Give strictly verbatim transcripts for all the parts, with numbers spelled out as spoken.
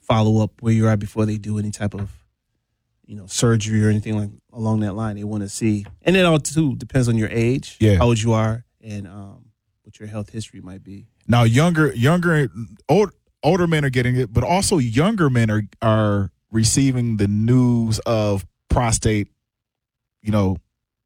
follow up where you are before they do any type of, you know, surgery or anything like along that line. They want to see, and it all too depends on your age, yeah. how old you are, and um, what your health history might be. Now, younger, younger, old, older men are getting it, but also younger men are are receiving the news of prostate, you know,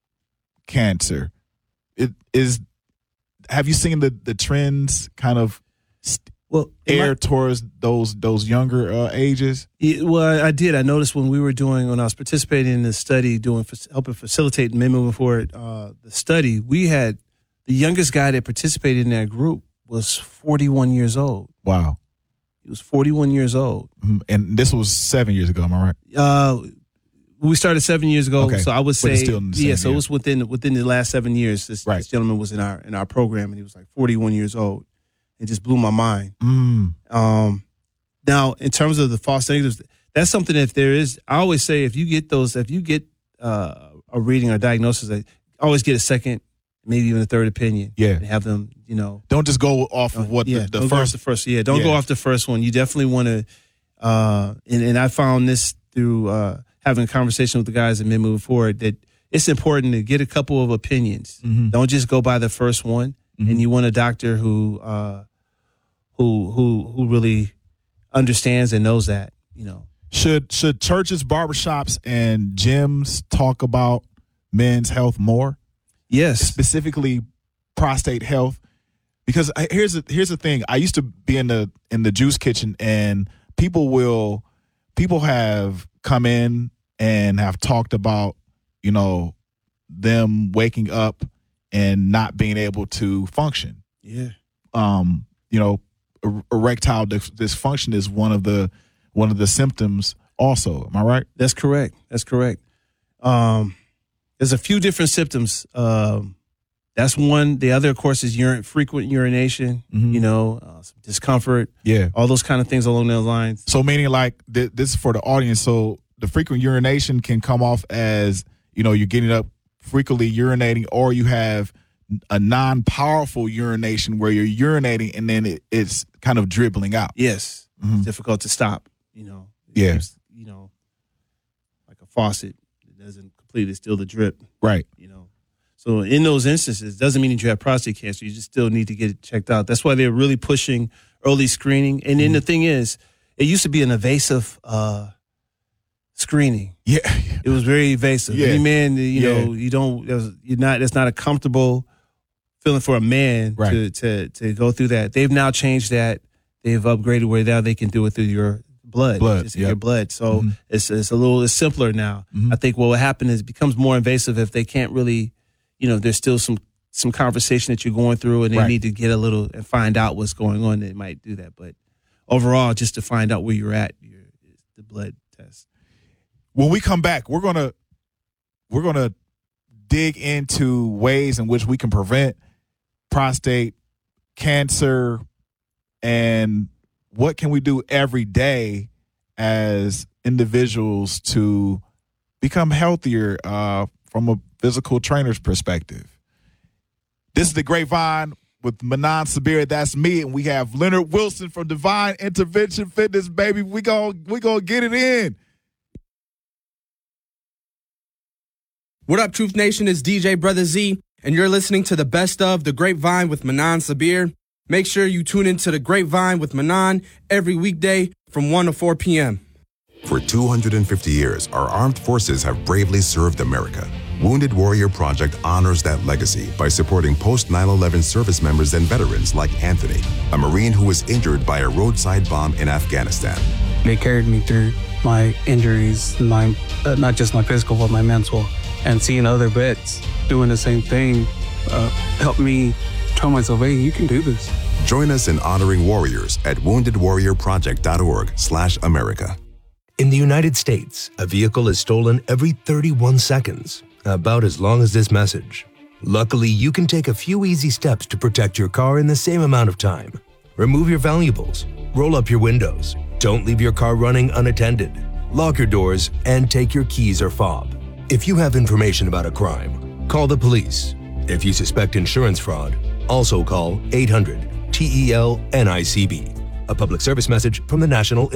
cancer. It is. Have you seen the the trends kind of st- well air my, towards those those younger uh, ages? Yeah, well, I did. I noticed when we were doing when I was participating in the study, doing helping facilitate men moving forward. Uh, the study we had the youngest guy that participated in that group was forty-one years old. Wow. He was forty-one years old. And this was seven years ago, am I right? Uh, we started seven years ago, okay. so I would say, still yeah, so year. it was within within the last seven years. This, right. this gentleman was in our in our program, and he was like forty-one years old. It just blew my mind. Mm. Um, now, in terms of the false negatives, that's something that if there is, I always say if you get those, if you get uh, a reading or diagnosis, I always get a second, maybe even a third opinion. Yeah. And have them, you know. Don't just go off of what yeah, the, the don't first. Go off the first. Yeah, don't yeah. go off the first one. You definitely want to, uh, and, and I found this through uh, having a conversation with the guys and men moving forward that it's important to get a couple of opinions. Mm-hmm. Don't just go by the first one. Mm-hmm. And you want a doctor who, uh, who, who, who really understands and knows that, you know. Should should churches, barbershops, and gyms talk about men's health more? Yes, specifically prostate health. Because I, here's the, here's the thing. I used to be in the in the juice kitchen, and people will people have come in and have talked about, you know, them waking up and not being able to function. Yeah. Um, you know, er- erectile dis- dysfunction is one of the one of the symptoms also. Am I right? That's correct. That's correct. Um, there's a few different symptoms. Um, that's one. The other, of course, is urine, frequent urination, mm-hmm. you know, uh, some discomfort. Yeah. All those kind of things along those lines. So meaning like th- this is for the audience. So the frequent urination can come off as, you know, you're getting up frequently urinating, or you have a non-powerful urination where you're urinating and then it, it's kind of dribbling out. Yes. Mm-hmm. It's difficult to stop, you know. Yeah. Keeps, you know, like a faucet. It doesn't completely still the drip. Right. You know. So in those instances, doesn't mean that you have prostate cancer. You just still need to get it checked out. That's why they're really pushing early screening. And then mm-hmm. the thing is, it used to be an evasive uh, screening. Yeah. It was very evasive. Yeah. Any man, you yeah. know, you don't, you're not, it's not a comfortable feeling for a man right. to, to, to go through that. They've now changed that. They've upgraded where now they can do it through your blood, blood just in yep. your blood. So mm-hmm. it's it's a little it's simpler now. Mm-hmm. I think what will happen is it becomes more invasive if they can't really, you know, there's still some some conversation that you're going through, and they right. need to get a little and find out what's going on. They might do that, but overall, just to find out where you're at, your the blood test. When we come back, we're gonna we're gonna dig into ways in which we can prevent prostate cancer. And what can we do every day as individuals to become healthier uh, from a physical trainer's perspective? This is The Grapevine with Manan Sabir. That's me. And we have Leonard Wilson from Divine Intervention Fitness, baby. We gon' we gonna get it in. What up, Truth Nation? It's D J Brother Z, and you're listening to the best of The Grapevine with Manan Sabir. Make sure you tune into The Grapevine with Manan every weekday from one to four p.m. For two hundred fifty years, our armed forces have bravely served America. Wounded Warrior Project honors that legacy by supporting post nine eleven service members and veterans like Anthony, a Marine who was injured by a roadside bomb in Afghanistan. They carried me through my injuries, my uh, not just my physical, but my mental. And seeing other vets doing the same thing uh, helped me tell myself, hey, you can do this. Join us in honoring warriors at wounded warrior project dot org slash America. In the United States, a vehicle is stolen every thirty-one seconds, about as long as this message. Luckily, you can take a few easy steps to protect your car in the same amount of time. Remove your valuables, roll up your windows, don't leave your car running unattended, lock your doors, and take your keys or fob. If you have information about a crime, call the police. If you suspect insurance fraud, also call eight hundred T E L N I C B. A public service message from the National